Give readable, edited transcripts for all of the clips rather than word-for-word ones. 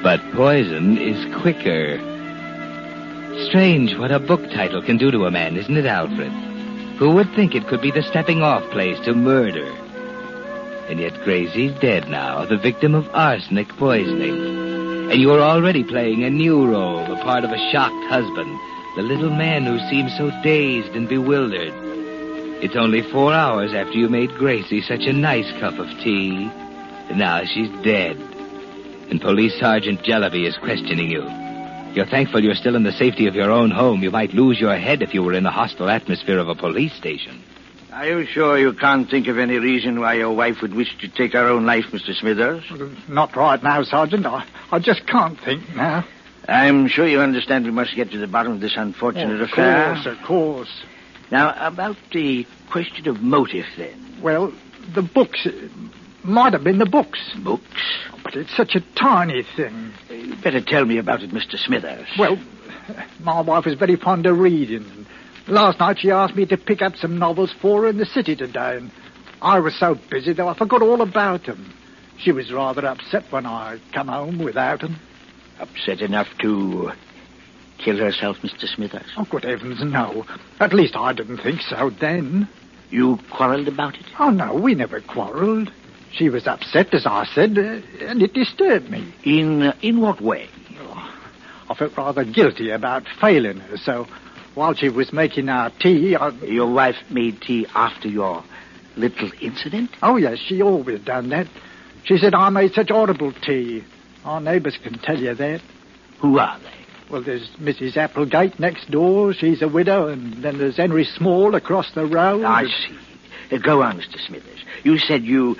But poison is quicker. Strange what a book title can do to a man, isn't it, Alfred? Who would think it could be the stepping-off place to murder? And yet Gracie's dead now, the victim of arsenic poisoning. And you are already playing a new role, the part of a shocked husband, the little man who seems so dazed and bewildered. It's only 4 hours after you made Gracie such a nice cup of tea. And now she's dead. And Police Sergeant Jellaby is questioning you. You're thankful you're still in the safety of your own home. You might lose your head if you were in the hostile atmosphere of a police station. Are you sure you can't think of any reason why your wife would wish to take her own life, Mr. Smithers? Not right now, Sergeant. I just can't think now. I'm sure you understand we must get to the bottom of this unfortunate affair. Of course. Now, about the question of motive, then. Well, the books... might have been the books. Books? But it's such a tiny thing. You'd better tell me about it, Mr. Smithers. Well, my wife was very fond of reading. Last night she asked me to pick up some novels for her in the city today, and I was so busy that I forgot all about them. She was rather upset when I come home without them. Upset enough to kill herself, Mr. Smithers? Oh, good heavens, no. At least I didn't think so then. You quarrelled about it? Oh, no, we never quarrelled. She was upset, as I said, and it disturbed me. In what way? Oh, I felt rather guilty about failing her, so while she was making our tea, Your wife made tea after your little incident? Oh, yes, she always done that. She said I made such audible tea. Our neighbours can tell you that. Who are they? Well, there's Mrs. Applegate next door. She's a widow, and then there's Henry Small across the road. I see. Go on, Mr. Smithers. You said you...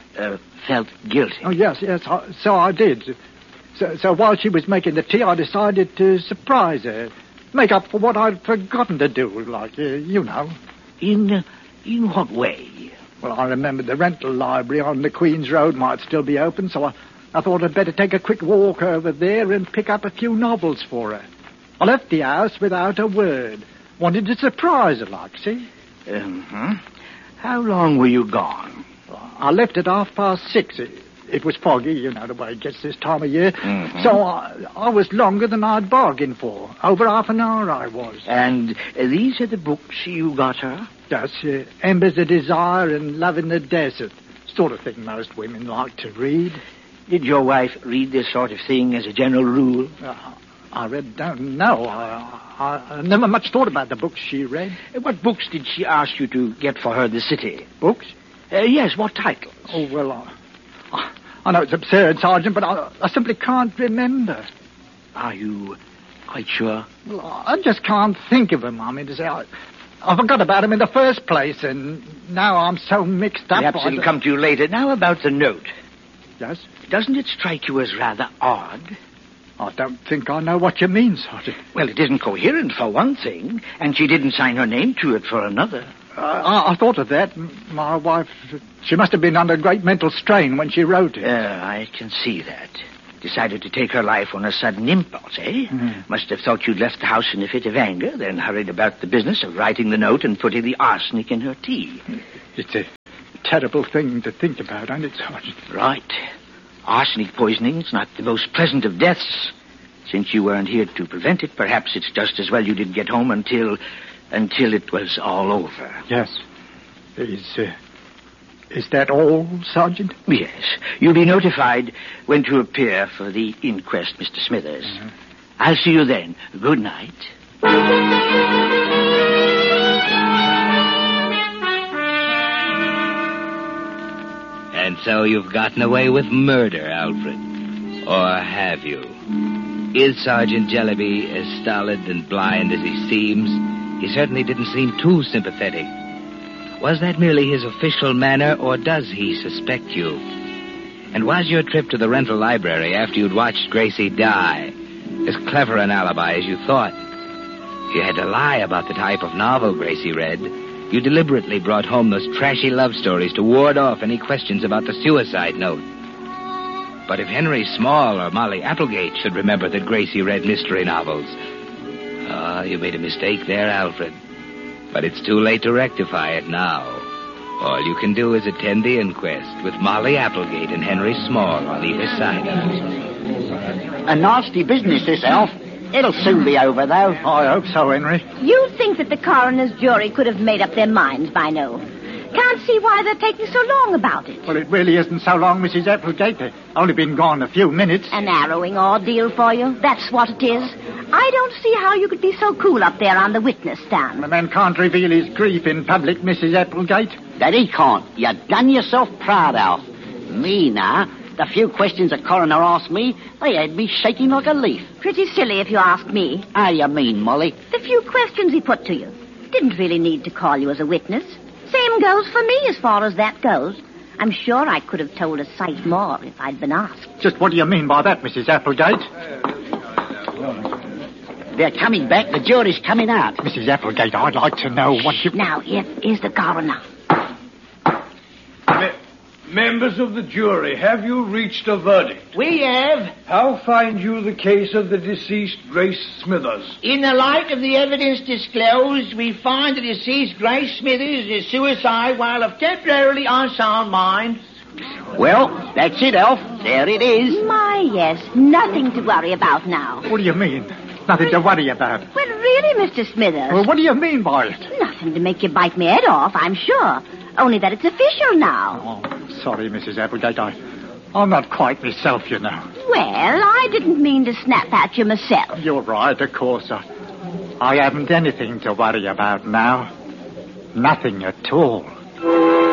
felt guilty. Oh, yes, so I did. So while she was making the tea, I decided to surprise her. Make up for what I'd forgotten to do, like, you know. In what way? Well, I remembered the rental library on the Queen's Road might still be open, so I thought I'd better take a quick walk over there and pick up a few novels for her. I left the house without a word. Wanted to surprise her, like, see? How long were you gone? I left at 6:30. It was foggy, you know the way it gets this time of year. Mm-hmm. So I was longer than I'd bargained for. Over half an hour I was. And these are the books you got her? Yes, Embers of Desire and Love in the Desert. Sort of thing most women like to read. Did your wife read this sort of thing as a general rule? I don't know. I never much thought about the books she read. What books did she ask you to get for her in the city? Books? Yes, what titles? Oh, well, I know it's absurd, Sergeant, but I simply can't remember. Are you quite sure? Well, I just can't think of them. I mean, to say, I forgot about them in the first place, and now I'm so mixed up. Perhaps it'll come to you later. Now about the note. Yes? Doesn't it strike you as rather odd? I don't think I know what you mean, Sergeant. Well, it isn't coherent, for one thing, and she didn't sign her name to it for another. I thought of that. My wife, she must have been under great mental strain when she wrote it. I can see that. Decided to take her life on a sudden impulse, eh? Mm. Must have thought you'd left the house in a fit of anger, then hurried about the business of writing the note and putting the arsenic in her tea. It's a terrible thing to think about, isn't it, Sergeant? Right. Arsenic poisoning's not the most pleasant of deaths. Since you weren't here to prevent it, perhaps it's just as well you didn't get home until it was all over. Yes. Is that all, Sergeant? Yes. You'll be notified when to appear for the inquest, Mr. Smithers. Mm-hmm. I'll see you then. Good night. And so you've gotten away with murder, Alfred. Or have you? Is Sergeant Jellaby as stolid and blind as he seems? He certainly didn't seem too sympathetic. Was that merely his official manner, or does he suspect you? And was your trip to the rental library after you'd watched Gracie die as clever an alibi as you thought? You had to lie about the type of novel Gracie read. You deliberately brought home those trashy love stories to ward off any questions about the suicide note. But if Henry Small or Molly Applegate should remember that Gracie read mystery novels... you made a mistake there, Alfred. But it's too late to rectify it now. All you can do is attend the inquest with Molly Applegate and Henry Small on either side of it. A nasty business, this, Alf. It'll soon be over, though. I hope so, Henry. You think that the coroner's jury could have made up their minds by now? Can't see why they're taking so long about it. Well, it really isn't so long, Mrs. Applegate. They've only been gone a few minutes. An harrowing ordeal for you. That's what it is. I don't see how you could be so cool up there on the witness stand. A man can't reveal his grief in public, Mrs. Applegate. That he can't. You done yourself proud, Alf. Me, now, the few questions the coroner asked me, they had me shaking like a leaf. Pretty silly if you ask me. How you mean, Molly? The few questions he put to you. Didn't really need to call you as a witness. Same goes for me as far as that goes. I'm sure I could have told a sight more if I'd been asked. Just what do you mean by that, Mrs. Applegate? They're coming back. The jury's coming out. Mrs. Applegate, I'd like to know what you... Now, here's the coroner. Members of the jury, have you reached a verdict? We have, How find you the case of the deceased Grace Smithers? in the light of the evidence disclosed, we find the deceased Grace Smithers is suicide while of temporarily unsound mind. Well, that's it, Alf. There it is. My, yes. Nothing to worry about now. What do you mean? Nothing to worry about. Well, really, Mr. Smithers. Well, what do you mean by it? Nothing to make you bite me head off, I'm sure. Only that it's official now. Oh, sorry, Mrs. Applegate. I'm not quite myself, you know. Well, I didn't mean to snap at you myself. You're right, of course. I haven't anything to worry about now. Nothing at all.